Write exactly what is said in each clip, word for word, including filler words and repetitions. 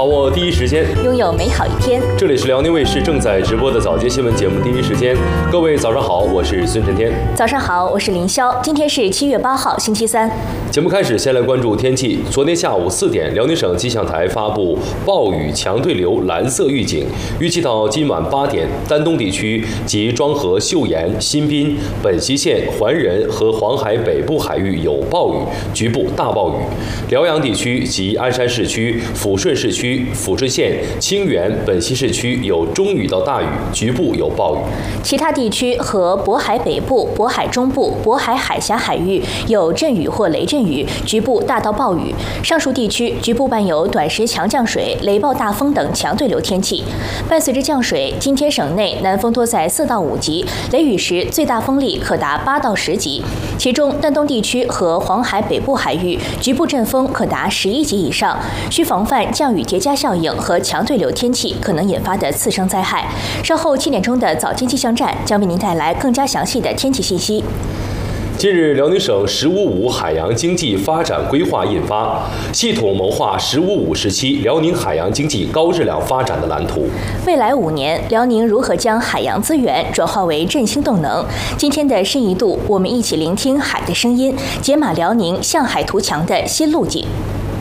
把握第一时间， 拥有美好一天。 这里是辽宁卫视正在直播的早间新闻节目《第一时间》，各位早上好，我是孙晨天。 早上好，我是林霄。今天是七月八号，星期三。 节目开始，先来关注天气。昨天下午四点，辽宁省气象台发布暴雨强对流蓝色预警，预计到今晚八点，丹东地区及庄河、岫岩、新宾、本溪县、环仁和黄海北部海域有暴雨，局部大暴雨；辽阳地区及鞍山市区、抚顺市区、抚顺县、清源、本溪市区有中雨到大雨，局部有暴雨。 其他地区和渤海北部、渤海中部、渤海海峡海域有阵雨或雷阵雨，局部大到暴雨。上述地区局部伴有短时强降水、雷暴大风等强对流天气。伴随着降水，今天省内南风多在四到五级，雷雨时最大风力可达八到十级。其中，丹东地区和黄海北部海域局部阵风可达十一级以上，需防范降雨叠加效应和强对流天气可能引发的次生灾害。稍后七点钟的早间气象站将为您带来更加详细的天气信息。 近日，辽宁省“十五五”海洋经济发展规划印发，系统谋划“十五五”时期辽宁海洋经济高质量发展的蓝图。 未来五年，辽宁如何将海洋资源转化为振兴动能？今天的深一度，我们一起聆听海的声音，解码辽宁向海图强的新路径。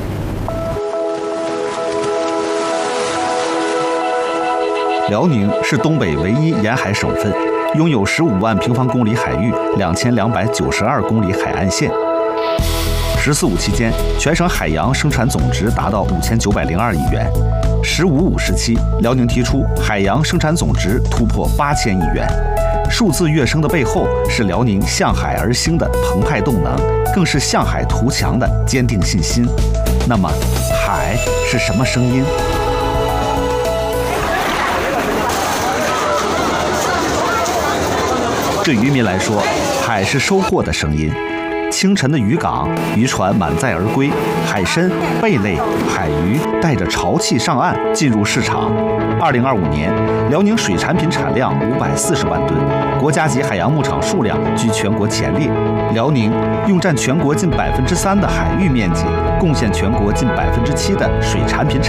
辽宁是东北唯一沿海省份，拥有十五万平方公里海域，两千两百九十二公里海岸线。十四五期间，全省海洋生产总值达到五千九百零二亿元。十五五时期，辽宁提出海洋生产总值突破八千亿元。数字跃升的背后，是辽宁向海而兴的澎湃动能，更是向海图强的坚定信心。那么，海是什么声音？对渔民来说，海是收获的声音。清晨的渔港，渔船满载而归，海参、贝类、海鱼带着潮气上岸，进入市场。二零二五年，辽宁水产品产量五百四十万吨，国家级海洋牧场数量居全国前列。辽宁用占全国近百分之三的海域面积，贡献全国近百分之七的水产品产